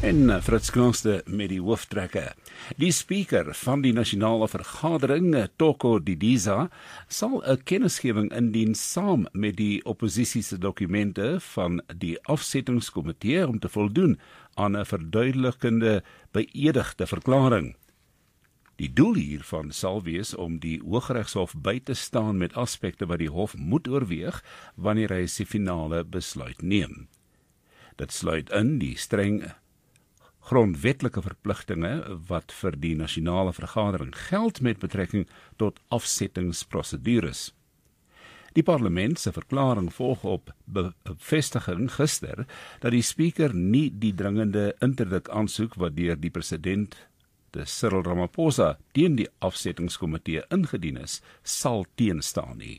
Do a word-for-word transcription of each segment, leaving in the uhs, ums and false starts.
En Fritz Klangste met die hooftrekke. Die speaker van die nasionale vergadering, Toko Didiza, sal 'n kennisgewing indien saam met die opposisie se dokumente van die afsettingskomitee om te voldoen aan 'n verduidelikende beëdigde verklaring. Die doel hiervan sal wees om die Hooggeregshof by te staan met aspekte wat die hof moet oorweeg wanneer hy sy finale besluit neem. Dit sluit in die streng grondwetlike verpligtinge wat vir die nasionale vergadering geld met betrekking tot afsettingsprosedures. Die parlement se verklaring volg op bevestiging gister dat die speaker nie die dringende interdik aansoek wat deur die president de Cyril Ramaphosa teen die afsettingskomitee ingedien is, sal teenstaan nie.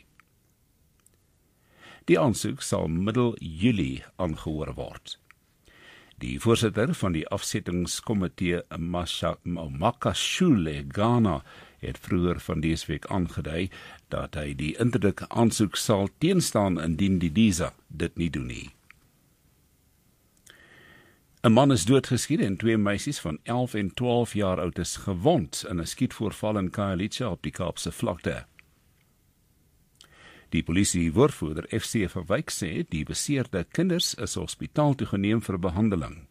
Die aansoek sal middel Julie aangehoor word. Die voorsitter van die afsettingskomitee, Makashule Ghana, het vroeër van dese week aangedui dat hy die interdik aansoek sal teenstaan indien die Didiza dit nie doen nie. 'n man is doodgeskiet en twee meisies van elf en twaalf jaar oud is gewond in 'n skietvoorval in Khayelitsha op die Kaapse vlakte. Die polisie-woordvoerder F C van Wyk sê die beseerde kinders is hospitaal toegeneem vir behandeling.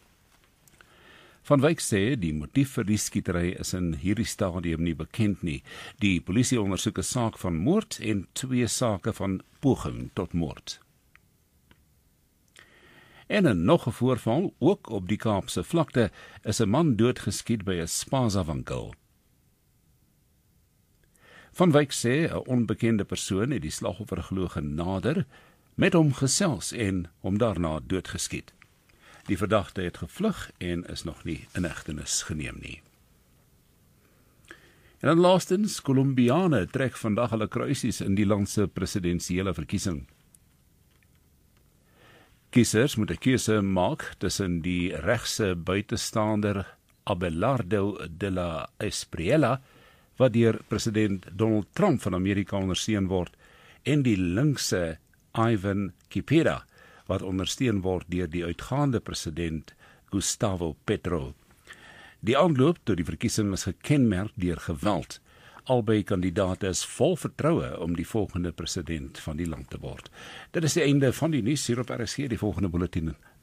Van Wyk sê die motief vir die skietery is in hierdie stadium nie bekend nie. Die polisie ondersoek 'n saak van moord en twee sake van poging tot moord. En in nog 'n voorval, ook op die Kaapse vlakte, is 'n man doodgeskiet by 'n spaza-winkel. Van Wyk sê 'n onbekende persoon het die slagoffer glo genader, met hom gesels en hom daarna doodgeskiet. Die verdagte het gevlug en is nog nie in hegtenis geneem nie. En dan laastens, Kolumbiane trek vandag hulle kruisies in die land se presidensiële verkiesing. Kiesers moet 'n keuse maak tussen die regse buitestander Abelardo de la Espriella, wat deur president Donald Trump van Amerika ondersteun word, en die linkse Ivan Cepeda, wat ondersteun word deur die uitgaande president Gustavo Petro. Die aanloop tot die verkiesing is gekenmerk deur geweld. Albei kandidaate is vol vertroue om die volgende president van die land te word. Dit is die einde van die nuus hier op R S G. Die volgende bulletin